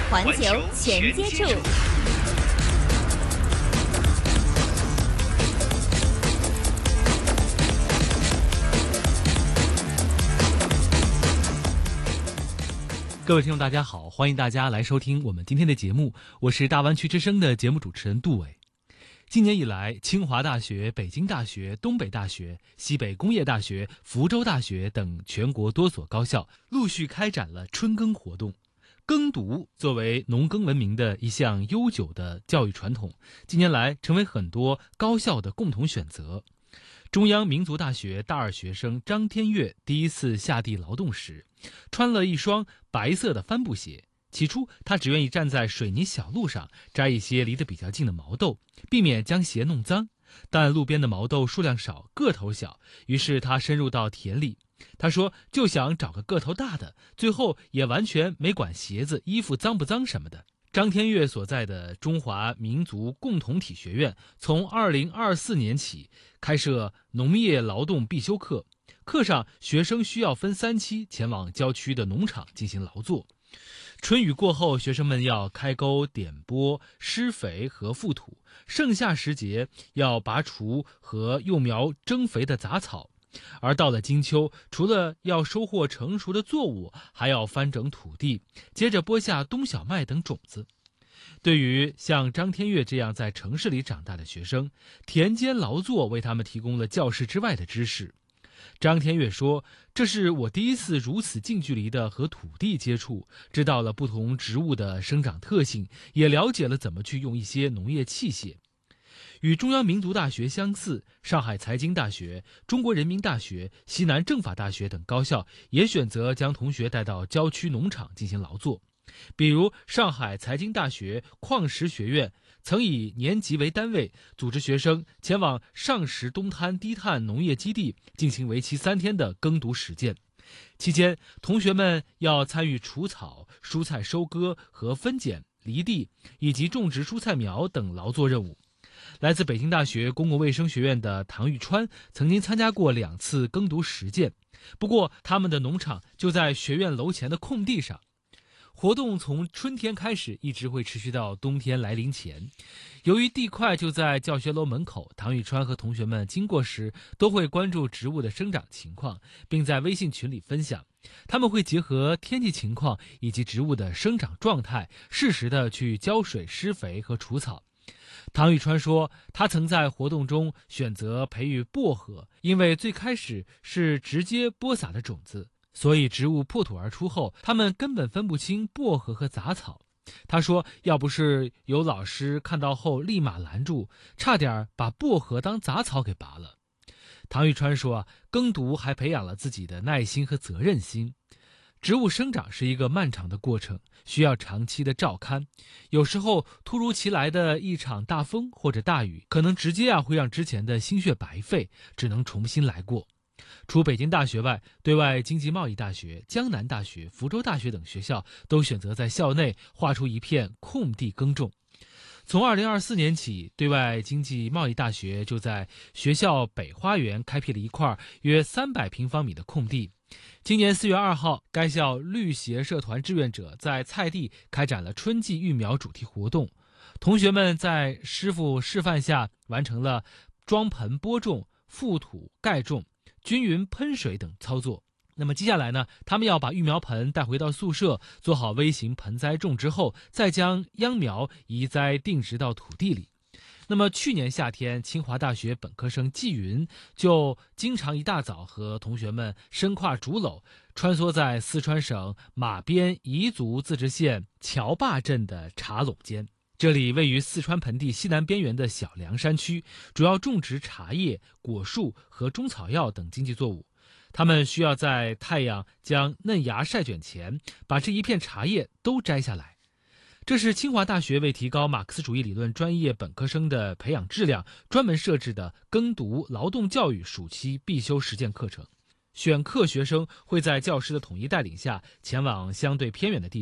环球全接触。 各位听众大家好，欢迎大家来收听我们今天的节目，我是大湾区之声的节目主持人杜伟。今年以来，清华大学、北京大学、东北大学、西北工业大学、福州大学等全国多所高校陆续开展了春耕活动。耕读作为农耕文明的一项悠久的教育传统，近年来成为很多高校的共同选择。中央民族大学大二学生张天悦第一次下地劳动时，穿了一双白色的帆布鞋。起初他只愿意站在水泥小路上摘一些离得比较近的毛豆，避免将鞋弄脏。但路边的毛豆数量少，个头小，于是他深入到田里。他说就想找个头大的，最后也完全没管鞋子衣服脏不脏什么的。张天悦所在的中华民族共同体学院从2024年起开设农业劳动必修课，课上学生需要分3期前往郊区的农场进行劳作。春雨过后，学生们要开沟、点播、施肥和覆土，盛夏时节要拔除和幼苗增肥的杂草。而到了金秋，除了要收获成熟的作物，还要翻整土地，接着播下冬小麦等种子。对于像张天悦这样在城市里长大的学生，田间劳作为他们提供了教室之外的知识。张天悦说，这是我第一次如此近距离的和土地接触，知道了不同植物的生长特性，也了解了怎么去用一些农业器械。与中央民族大学相似，上海财经大学、中国人民大学、西南政法大学等高校也选择将同学带到郊区农场进行劳作。比如上海财经大学矿石学院曾以年级为单位，组织学生前往上石东滩低碳农业基地进行为期3天的耕读实践。期间，同学们要参与除草、蔬菜收割和分拣、犁地以及种植蔬菜苗等劳作任务。来自北京大学公共卫生学院的唐玉川曾经参加过2次耕读实践，不过他们的农场就在学院楼前的空地上。活动从春天开始，一直会持续到冬天来临前。由于地块就在教学楼门口，唐玉川和同学们经过时都会关注植物的生长情况，并在微信群里分享。他们会结合天气情况以及植物的生长状态，适时的去浇水、施肥和除草。唐玉川说，他曾在活动中选择培育薄荷，因为最开始是直接播撒的种子，所以植物破土而出后，他们根本分不清薄荷和杂草。他说，要不是有老师看到后立马拦住，差点把薄荷当杂草给拔了。唐玉川说，耕读还培养了自己的耐心和责任心。植物生长是一个漫长的过程，需要长期的照看。有时候突如其来的一场大风或者大雨，可能直接会让之前的心血白费，只能重新来过。除北京大学外，对外经济贸易大学、江南大学、福州大学等学校都选择在校内划出一片空地耕种。从2024年起，对外经济贸易大学就在学校北花园开辟了一块约300平方米的空地。今年4月2号，该校绿协社团志愿者在菜地开展了春季育苗主题活动。同学们在师傅示范下完成了装盆播种、覆土盖种、均匀喷水等操作。那么接下来呢，他们要把育苗盆带回到宿舍，做好微型盆栽种植后，再将秧苗移栽定植到土地里。那么去年夏天，清华大学本科生季云就经常一大早和同学们身跨竹篓，穿梭在四川省马边彝族自治县乔坝镇的茶垄间。这里位于四川盆地西南边缘的小凉山区，主要种植茶叶、果树和中草药等经济作物。他们需要在太阳将嫩芽晒卷前，把这一片茶叶都摘下来。这是清华大学为提高马克思主义理论专业本科生的培养质量，专门设置的耕读劳动教育暑期必修实践课程。选课学生会在教师的统一带领下，前往相对偏远的地